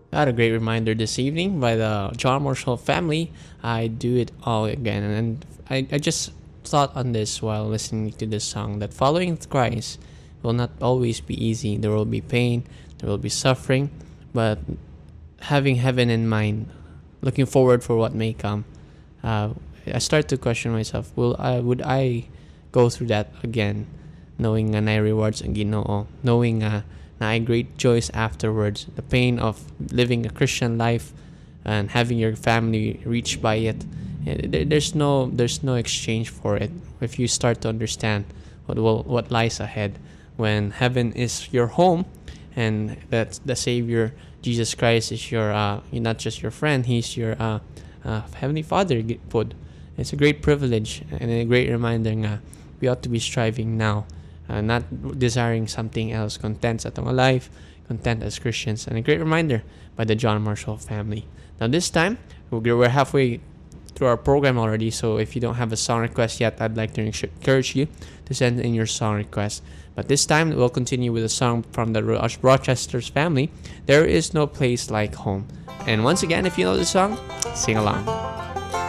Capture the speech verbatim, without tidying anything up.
Got a great reminder this evening by the John Marshall family. I do it all again. And I, I just thought on this while listening to this song that following Christ will not always be easy. There will be pain, there will be suffering, but having heaven in mind, looking forward for what may come, uh, I start to question myself, will I, would I go through that again, knowing nga na rewards ang Ginoo, knowing uh, na ay great joys afterwards, the pain of living a Christian life and having your family reached by it. Eh, there- There's no there's no exchange for it if you start to understand what will, what lies ahead when heaven is your home, and that the Savior Jesus Christ is your uh not just your friend, he's your uh, uh heavenly Father. gi- Pod. It's a great privilege and a great reminder nga we ought to be striving now, uh, not desiring something else, content sa atong life, content as Christians, and a great reminder by the John Marshall family. Now this time we're we're halfway through our program already, so if you don't have a song request yet, I'd like to encourage you to send in your song request. But this time we'll continue with a song from the Ro- Rochester's family. There is no place like home. And once again, if you know the song, sing along.